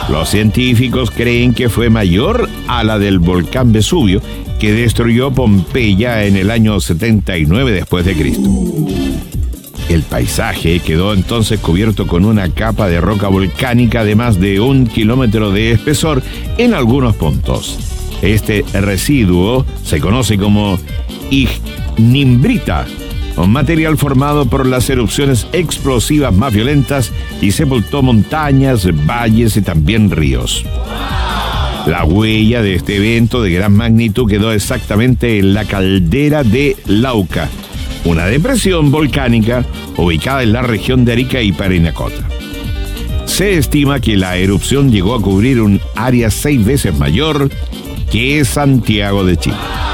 Los científicos creen que fue mayor a la del volcán Vesubio, que destruyó Pompeya en el año 79 después de Cristo. El paisaje quedó entonces cubierto con una capa de roca volcánica de más de 1 kilómetro de espesor en algunos puntos. Este residuo se conoce como ignimbrita, un material formado por las erupciones explosivas más violentas y sepultó montañas, valles y también ríos. La huella de este evento de gran magnitud quedó exactamente en la caldera de Lauca, una depresión volcánica ubicada en la región de Arica y Parinacota. Se estima que la erupción llegó a cubrir un área 6 veces mayor que Santiago de Chile.